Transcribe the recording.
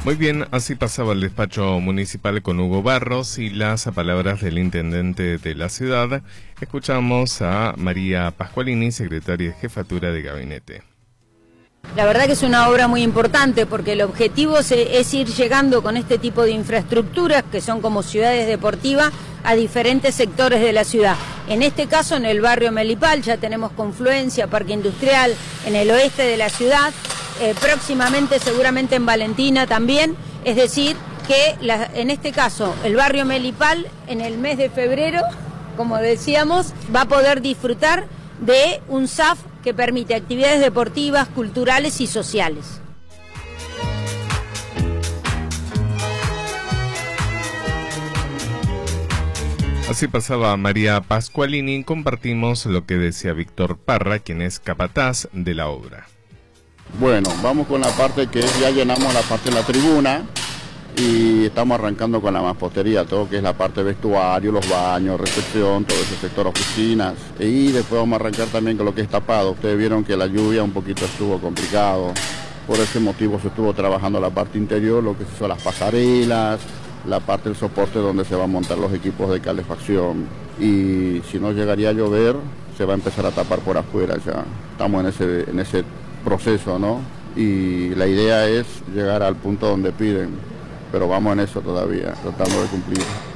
Muy bien, así pasaba el despacho municipal con Hugo Barros y las palabras del intendente de la ciudad. Escuchamos a María Pascualini, secretaria de Jefatura de Gabinete. La verdad que es una obra muy importante porque el objetivo es ir llegando con este tipo de infraestructuras que son como ciudades deportivas a diferentes sectores de la ciudad. En este caso en el barrio Melipal ya tenemos confluencia, parque industrial, en el oeste de la ciudad, próximamente seguramente en Valentina también, es decir que en este caso el barrio Melipal en el mes de febrero, como decíamos, va a poder disfrutar de un SAF que permite actividades deportivas, culturales y sociales. Así pasaba María Pascualini. Compartimos lo que decía Víctor Parra, quien es capataz de la obra. Bueno, vamos con la parte que ya llenamos la parte de la tribuna y estamos arrancando con la mampostería, todo que es la parte de vestuario, los baños, recepción, todo ese sector oficinas. Y después vamos a arrancar también con lo que es tapado. Ustedes vieron que la lluvia un poquito estuvo complicado, por ese motivo se estuvo trabajando la parte interior, lo que son las pasarelas, la parte del soporte donde se van a montar los equipos de calefacción. Y si no llegaría a llover, se va a empezar a tapar por afuera ya. Estamos en ese proceso, ¿no? Y la idea es llegar al punto donde piden, pero vamos en eso todavía, tratando de cumplir.